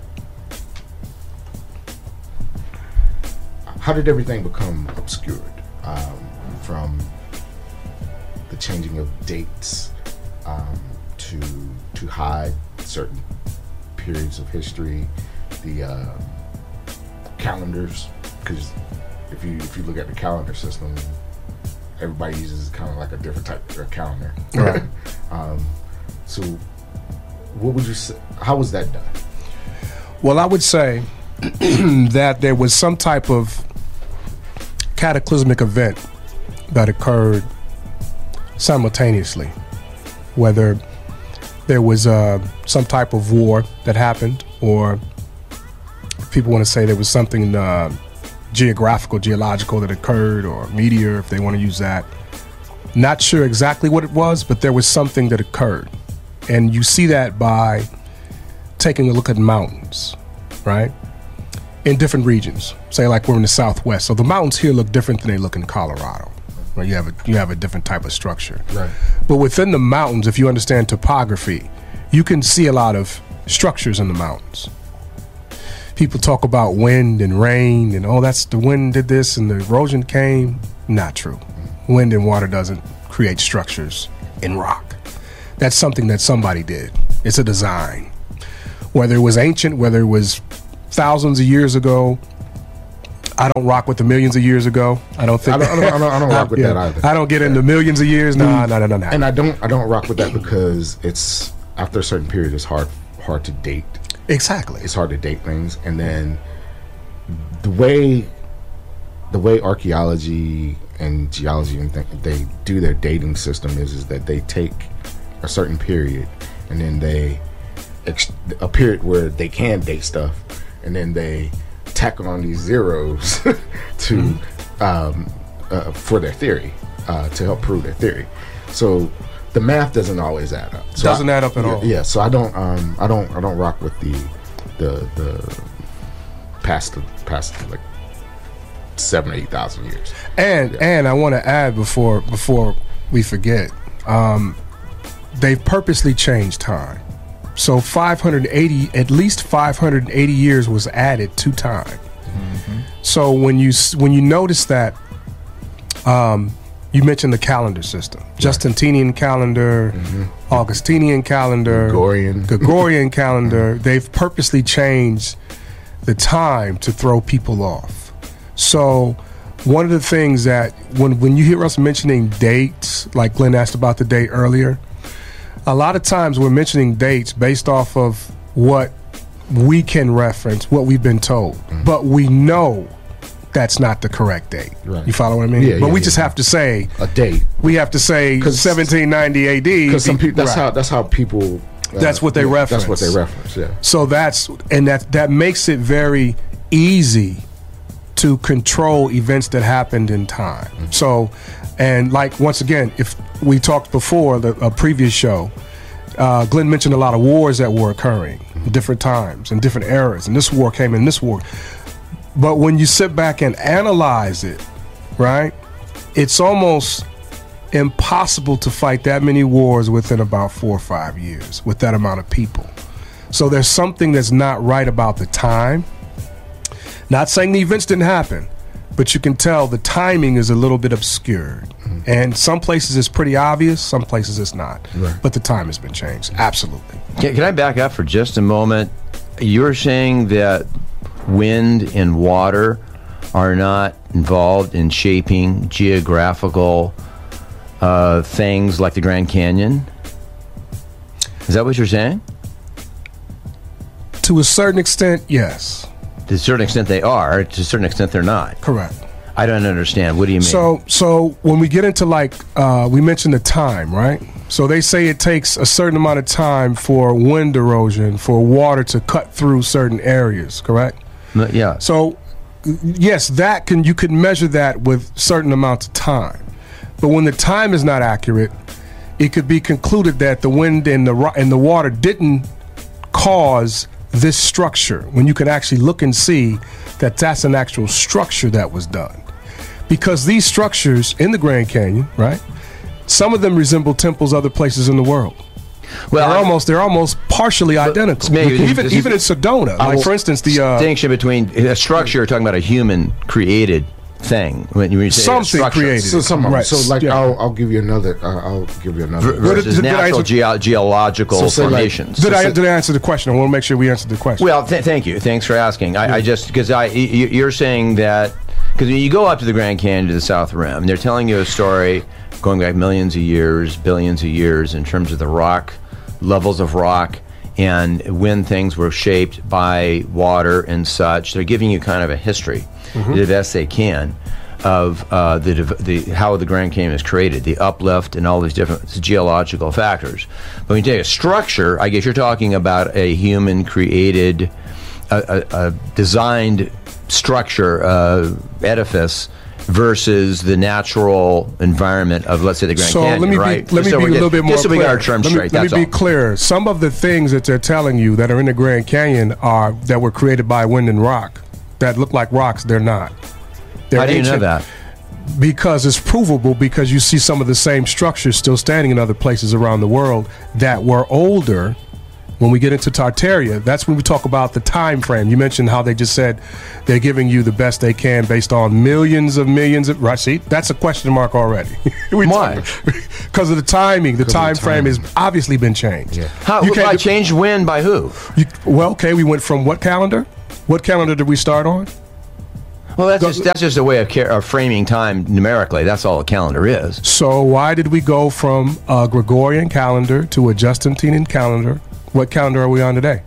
How did everything become obscured? Um, from the changing of dates um, to to hide certain periods of history, the uh, calendars, because if you if you look at the calendar system, everybody uses kind of like a different type of calendar. Right. um, so, what would you say? How was that done? Well, I would say that there was some type of cataclysmic event that occurred simultaneously, whether there was uh, some type of war that happened, or people want to say there was something uh, geographical, geological that occurred, or meteor, if they want to use that. Not sure exactly what it was, but there was something that occurred. And you see that by taking a look at mountains, right? In different regions, say like we're in the Southwest. So the mountains here look different than they look in Colorado. Right? You have a you have a different type of structure. Right. But within the mountains, if you understand topography, you can see a lot of structures in the mountains. People talk about wind and rain and, oh, that's the wind did this and the erosion came. Not true. Wind and water doesn't create structures in rock. That's something that somebody did. It's a design. Whether it was ancient, whether it was thousands of years ago, I don't rock with the millions of years ago. I don't think. I don't, I don't, I don't, I don't rock with yeah, that either. I don't get into millions of years. No, no, no, no, no. And I don't, I don't rock with that because it's after a certain period, it's hard, hard to date. Exactly. It's hard to date things, and then the way, the way archaeology and geology and th- they do their dating system is, is that they take a certain period, and then they ex- a period where they can date stuff, and then they tack on these zeros to mm-hmm. um, uh, for their theory uh, to help prove their theory. So the math doesn't always add up. So doesn't I, add up at yeah, all. Yeah. So I don't. Um, I don't. I don't rock with the the the past the past like seven eight thousand years. And yeah. and I want to add before before we forget, um, they've purposely changed time. So five hundred eighty, at least five hundred eighty years was added to time. Mm-hmm. So when you when you notice that, um, you mentioned the calendar system, right. Justinian calendar, mm-hmm. Augustinian calendar, Gregorian, Gregorian calendar. They've purposely changed the time to throw people off. So one of the things that when when you hear us mentioning dates, like Glenn asked about the date earlier. A lot of times we're mentioning dates based off of what we can reference, what we've been told. Mm-hmm. But we know that's not the correct date. Right. You follow what I mean? Yeah, but yeah, we yeah. just have to say a date. We have to say seventeen ninety A D. Because some people, that's right. how that's how people. Uh, that's what they yeah, reference. That's what they reference. Yeah. So that's and that that makes it very easy to control events that happened in time. Mm-hmm. So, and like once again, if we talked before the a previous show, uh, Glenn mentioned a lot of wars that were occurring mm-hmm. different times and different eras, and this war came in this war. But when you sit back and analyze it, right, it's almost impossible to fight that many wars within about four or five years with that amount of people. So there's something that's not right about the time. Not saying the events didn't happen, but you can tell the timing is a little bit obscured. Mm-hmm. And some places it's pretty obvious, some places it's not. Right. But the time has been changed, absolutely. Can, can I back up for just a moment? You're saying that wind and water are not involved in shaping geographical uh, things like the Grand Canyon? Is that what you're saying? To a certain extent, yes. To a certain extent they are, to a certain extent they're not. Correct. I don't understand. What do you mean? So so when we get into like, uh, we mentioned the time, right? So they say it takes a certain amount of time for wind erosion, for water to cut through certain areas, correct? No, yeah. So yes, that can you could measure that with certain amounts of time. But when the time is not accurate, it could be concluded that the wind and the and the water didn't cause this structure, when you can actually look and see that that's an actual structure that was done. Because these structures in the Grand Canyon, right, some of them resemble temples other places in the world. Well, they're I, almost they're almost partially identical. Maybe, even this, even in Sedona, like for instance, the uh, distinction between a structure, you're talking about a human created thing. When you say something created. So, some, right. so like yeah. I'll, I'll give you another. Uh, I'll give you another. V- versus did, did natural answer, geo- geological so formations. Like, did so I did I answer the question? I want to make sure we answered the question. Well, th- thank you. Thanks for asking. I, yeah. I just because I y- you're saying that because when you go up to the Grand Canyon to the South Rim, and they're telling you a story going back millions of years, billions of years in terms of the rock levels of rock and when things were shaped by water and such. They're giving you kind of a history, mm-hmm. the best they can, of uh, the, the how the Grand Canyon is created, the uplift, and all these different geological factors. But when you take a structure, I guess you're talking about a human-created, a, a, a designed structure, uh, edifice, versus the natural environment of, let's say, the Grand so Canyon, let me right? Be, let me so be a little just, bit more just so clear. we got our terms let me, straight, let that's me be all. clear. Some of the things that they're telling you that are in the Grand Canyon are that were created by wind and rock, that look like rocks. They're not. They're How do you ancient. know that? Because it's provable, because you see some of the same structures still standing in other places around the world that were older. When we get into Tartaria, that's when we talk about the time frame. You mentioned how they just said they're giving you the best they can based on millions of millions of, right? See, that's a question mark already. Why? Because of the timing. The time frame has obviously been changed. Yeah. How, You can't by do- changed when? By who? You, well, okay, we went from what calendar? What calendar did we start on? Well, that's just, that's just a way of, ca- of framing time numerically. That's all a calendar is. So why did we go from a Gregorian calendar to a Justinian calendar? What calendar are we on today?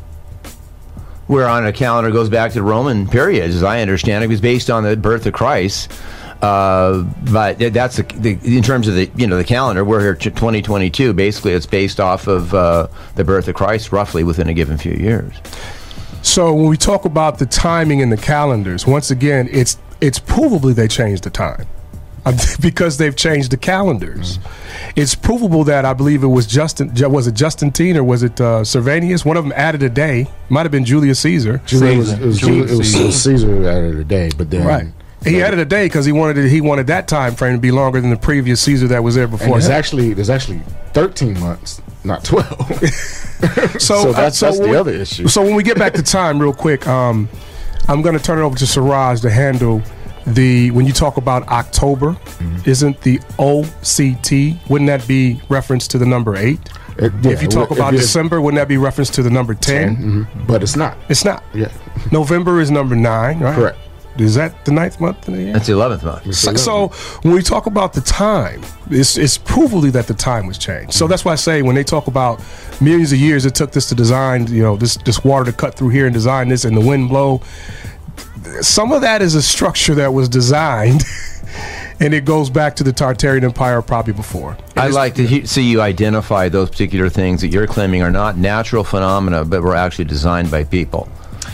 We're on a calendar that goes back to the Roman periods, as I understand it. It was based on the birth of Christ. Uh, but that's the, the, in terms of the you know the calendar. We're here to twenty twenty-two. Basically, it's based off of uh, the birth of Christ, roughly within a given few years. So when we talk about the timing in the calendars, once again, it's it's provably they changed the time because they've changed the calendars. Mm-hmm. It's provable that I believe it was Justin, was it Justinian or was it uh, Servanius? One of them added a day. Might have been Julius Caesar. Julius, it was, Julius, it was, it was Caesar who added a day, but then right. He added a day because he wanted it, he wanted that time frame to be longer than the previous Caesar that was there before. And there's him. actually there's actually thirteen months, not twelve. so, so that's, uh, so that's when, the other issue. So when we get back to time, real quick, um, I'm going to turn it over to Siraj to handle the when you talk about October. Mm-hmm. Isn't the O C T? Wouldn't that be reference to the number eight? It, yeah, if you talk about it, December, wouldn't that be reference to the number ten? ten mm-hmm. But it's not. It's not. Yeah. November is number nine, right? Correct. Is that the ninth month in the year? That's the eleventh month. So, so when we talk about the time, it's, it's provably that the time was changed. So that's why I say when they talk about millions of years it took this to design, you know, this this water to cut through here and design this and the wind blow, some of that is a structure that was designed and it goes back to the Tartarian Empire probably before. And I'd like to he- see you identify those particular things that you're claiming are not natural phenomena, but were actually designed by people.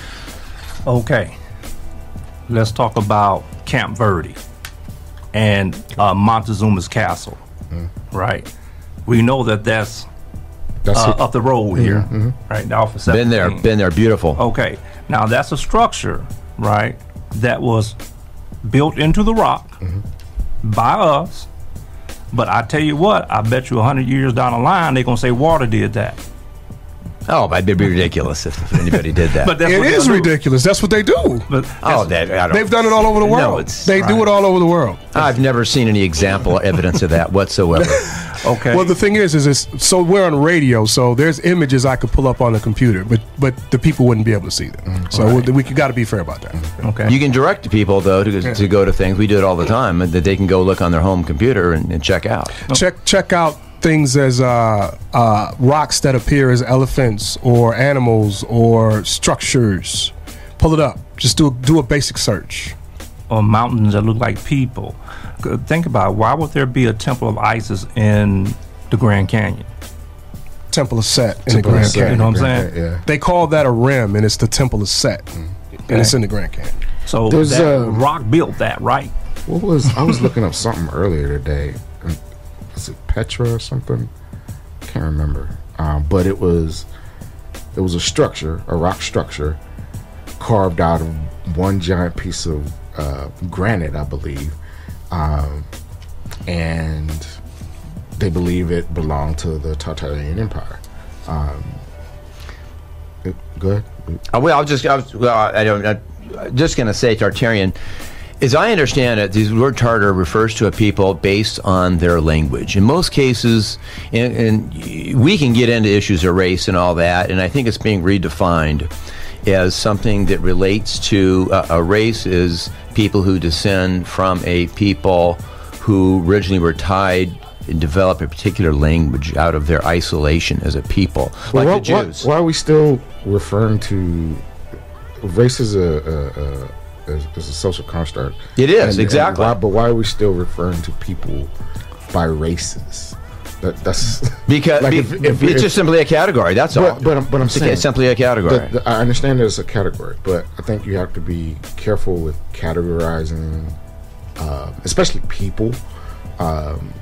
Okay. Let's talk about Camp Verde and uh, Montezuma's castle, mm. right? We know that that's, that's uh, up the road here, mm-hmm. right? Off of seventeen. Been there, been there, beautiful. Okay, now that's a structure, right, that was built into the rock mm-hmm. by us, but I tell you what, I bet you a hundred years down the line, they're going to say water did that. Oh, it'd be ridiculous if anybody did that. But that's it what is ridiculous. That's what they do. But oh, that, I don't they've done it all over the world. No, it's, they right. do it all over the world. I've never seen any example or evidence of that whatsoever. Okay. Well, the thing is, is it's, so we're on radio, so there's images I could pull up on the computer, but but the people wouldn't be able to see them. Mm-hmm. So right. we, we got to be fair about that. Okay. You can direct people though to, yeah. to go to things. We do it all the time that they can go look on their home computer and, and check out. Check check out. Things as uh, uh, rocks that appear as elephants or animals or structures. Pull it up. Just do a, do a basic search. Or mountains that look like people. Think about it. Why would there be a temple of Isis in the Grand Canyon? Temple of Set in temple the Grand Set, Canyon. You know what I'm saying? Yeah. They call that a rim, and it's the Temple of Set, mm. okay. and it's in the Grand Canyon. So There's, that uh, rock built that, right? What was I was looking up something earlier today. Was it Petra or something? Can't remember. Um, but it was it was a structure, a rock structure, carved out of one giant piece of uh, granite, I believe, um, and they believe it belonged to the Tartarian Empire. Um, it, go ahead. Uh, well, I was just I was well, I don't I'm just going to say Tartarian. As I understand it, the word Tartar refers to a people based on their language. In most cases, and, and we can get into issues of race and all that, and I think it's being redefined as something that relates to uh, a race is people who descend from a people who originally were tied and developed a particular language out of their isolation as a people, well, like what, the Jews. Why, why are we still referring to race as a... a, a As, as a social construct? It is, and, exactly. And why, but why are we still referring to people by races? That, that's because like be, if, if, it's if, just simply a category. That's but, all. But, but, but I'm it's saying simply a category. The, the, I understand that it's a category, but I think you have to be careful with categorizing, uh, especially people, um,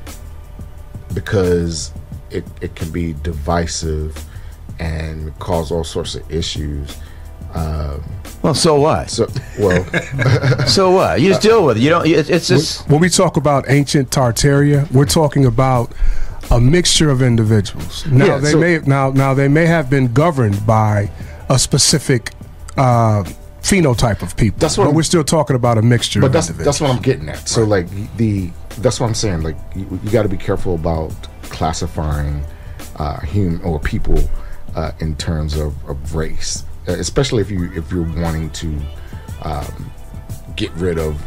because it it can be divisive and cause all sorts of issues. Um, well, so what? So well, so what? You just deal with it. You don't. It's, it's just when we talk about ancient Tartaria, we're talking about a mixture of individuals. Now Yeah, they so- may now now they may have been governed by a specific uh, phenotype of people. That's what but I'm- we're still talking about a mixture But of that's individuals. that's what I'm getting at. So like the that's what I'm saying. Like you, you got to be careful about classifying uh, human or people uh, in terms of, of race, uh, especially if you if you're wanting to um, get rid of